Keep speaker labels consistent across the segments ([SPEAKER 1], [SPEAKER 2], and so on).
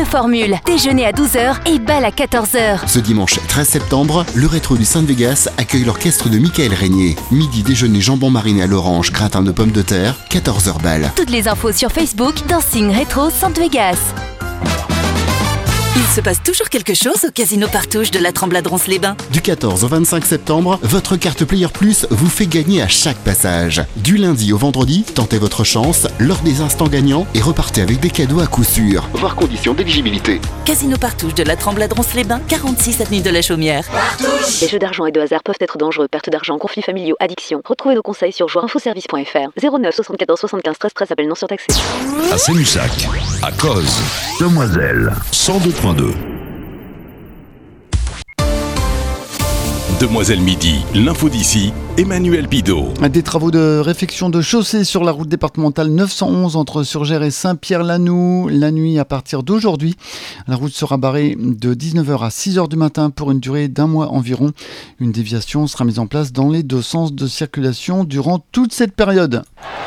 [SPEAKER 1] Deux formules, déjeuner à 12h et bal à 14h.
[SPEAKER 2] Ce dimanche 13 septembre, le rétro du Saint Vegas accueille l'orchestre de Michael Régnier. Midi déjeuner jambon mariné à l'orange, gratin de pommes de terre, 14h bal.
[SPEAKER 1] Toutes les infos sur Facebook, Dancing Rétro Saint Vegas.
[SPEAKER 3] Il se passe toujours quelque chose au Casino Partouche de la Tremblade-Ronce-les-Bains.
[SPEAKER 2] Du 14 au 25 septembre, votre carte Player Plus vous fait gagner à chaque passage. Du lundi au vendredi, tentez votre chance lors des instants gagnants et repartez avec des cadeaux à coup sûr. Voir conditions d'éligibilité.
[SPEAKER 3] Casino Partouche de la Tremblade-Ronce-les-Bains, 46 avenue de la Chaumière.
[SPEAKER 4] Partouche. Les jeux d'argent et de hasard peuvent être dangereux. Perte d'argent, conflits familiaux, addiction. Retrouvez nos conseils sur joueurinfoservice.fr. 09 74 75 13 13, appel non surtaxé.
[SPEAKER 5] À Saint-Mussac, à Cozes, Demoiselle, 102.2.
[SPEAKER 6] Demoiselle Midi, l'info d'ici, Emmanuel Bidot.
[SPEAKER 7] Des travaux de réfection de chaussée sur la route départementale 911 entre Surgères et Saint-Pierre-Lanou. La nuit à partir d'aujourd'hui, la route sera barrée de 19h à 6h du matin pour une durée d'un mois environ. Une déviation sera mise en place dans les deux sens de circulation durant toute cette période.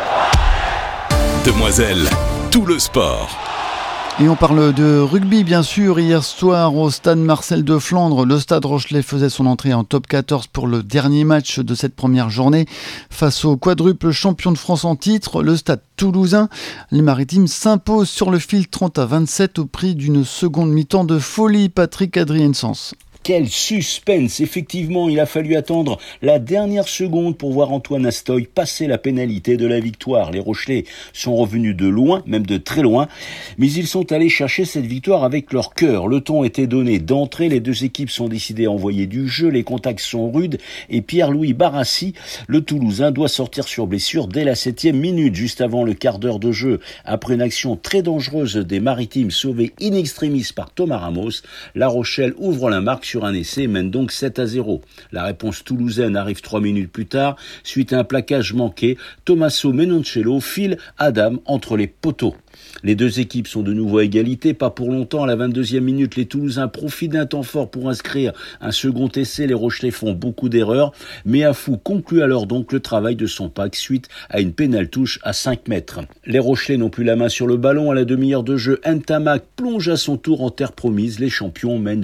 [SPEAKER 6] Demoiselle, tout le sport.
[SPEAKER 7] Et on parle de rugby, bien sûr. Hier soir, au stade Marcel de Flandre, le stade Rochelais faisait son entrée en top 14 pour le dernier match de cette première journée. Face au quadruple champion de France en titre, le stade toulousain, les Maritimes s'imposent sur le fil 30-27 au prix d'une seconde mi-temps de folie. Patrick Adrien-Sens.
[SPEAKER 8] Quel suspense! Effectivement, il a fallu attendre la dernière seconde pour voir Antoine Astoy passer la pénalité de la victoire. Les Rochelais sont revenus de loin, même de très loin, mais ils sont allés chercher cette victoire avec leur cœur. Le ton était donné d'entrée, les deux équipes sont décidées à envoyer du jeu, les contacts sont rudes et Pierre-Louis Barassi, le Toulousain, doit sortir sur blessure dès la 7e minute, juste avant le quart d'heure de jeu. Après une action très dangereuse des Maritimes sauvée in extremis par Thomas Ramos, La Rochelle ouvre la marque sur un essai et mène donc 7-0. La réponse toulousaine arrive 3 minutes plus tard. Suite à un plaquage manqué, Tommaso Menoncello file Adam entre les poteaux. Les deux équipes sont de nouveau à égalité, pas pour longtemps. À la 22e minute, les Toulousains profitent d'un temps fort pour inscrire un second essai. Les Rochelais font beaucoup d'erreurs, mais Afou conclut alors donc le travail de son pack suite à une pénale touche à 5 mètres. Les Rochelais n'ont plus la main sur le ballon. À la demi-heure de jeu, Ntamak plonge à son tour en terre promise. Les champions mènent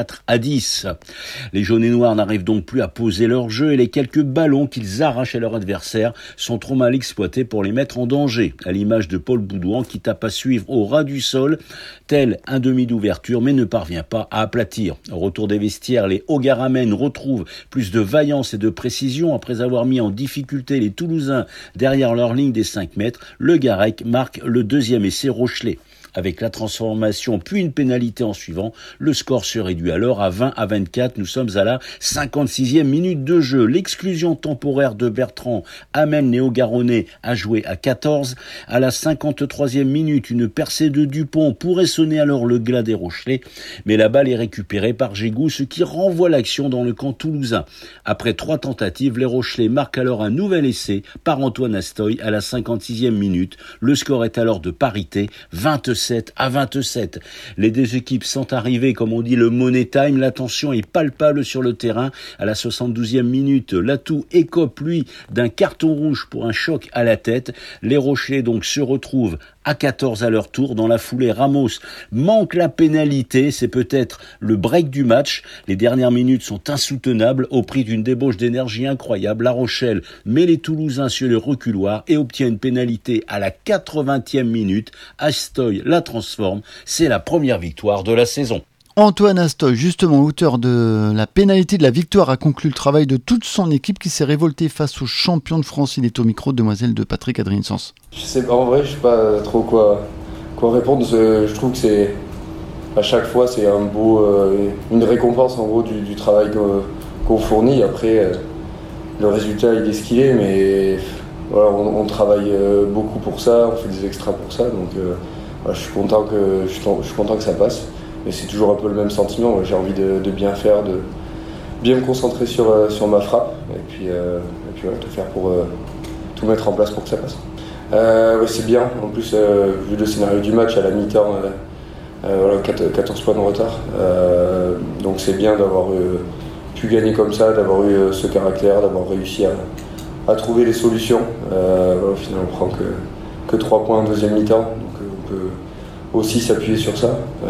[SPEAKER 8] 24-10. Les jaunes et noirs n'arrivent donc plus à poser leur jeu et les quelques ballons qu'ils arrachent à leur adversaire sont trop mal exploités pour les mettre en danger. À l'image de Paul Boudouan qui tape à suivre au ras du sol, tel un demi d'ouverture, mais ne parvient pas à aplatir. Au retour des vestiaires, les Ogaramènes retrouvent plus de vaillance et de précision. Après avoir mis en difficulté les Toulousains derrière leur ligne des 5 mètres, le Garec marque le deuxième essai rochelais. Avec la transformation puis une pénalité en suivant, le score se réduit alors à 20-24. Nous sommes à la 56e minute de jeu. L'exclusion temporaire de Bertrand amène les Hauts-Garonnais à jouer à 14. À la 53e minute, une percée de Dupont pourrait sonner alors le glas des Rochelais, mais la balle est récupérée par Gégou, ce qui renvoie l'action dans le camp toulousain. Après 3 tentatives, les Rochelais marquent alors un nouvel essai par Antoine Astoy à la 56e minute. Le score est alors de parité, 27-27. Les deux équipes sont arrivées, comme on dit, le money time. La tension est palpable sur le terrain. À la 72e minute, Latou écope, lui, d'un carton rouge pour un choc à la tête. Les Rochelais, donc, se retrouvent à 14 à leur tour. Dans la foulée, Ramos manque la pénalité. C'est peut-être le break du match. Les dernières minutes sont insoutenables au prix d'une débauche d'énergie incroyable. La Rochelle met les Toulousains sur le reculoir et obtient une pénalité à la 80e minute. Astoy la transforme. C'est la première victoire de la saison.
[SPEAKER 7] Antoine Astoy, justement auteur de la pénalité de la victoire, a conclu le travail de toute son équipe qui s'est révoltée face aux champions de France. Il est au micro de Demoiselle de Patrick Adrien-Sens.
[SPEAKER 9] En vrai, je sais pas trop quoi répondre. Je trouve que c'est à chaque fois c'est une récompense en gros du travail qu'on fournit. Après, le résultat il est ce qu'il est, mais voilà, on travaille beaucoup pour ça, on fait des extras pour ça, donc je suis content que ça passe. Mais c'est toujours un peu le même sentiment. J'ai envie de bien faire, de bien me concentrer sur ma frappe et puis voilà, tout faire pour tout mettre en place pour que ça passe. Ouais, c'est bien. En plus, vu le scénario du match à la mi-temps, 14 points de retard. Donc c'est bien d'avoir pu gagner comme ça, d'avoir eu ce caractère, d'avoir réussi à trouver les solutions. Au final, on prend que 3 points en deuxième mi-temps. Donc on peut aussi s'appuyer sur ça.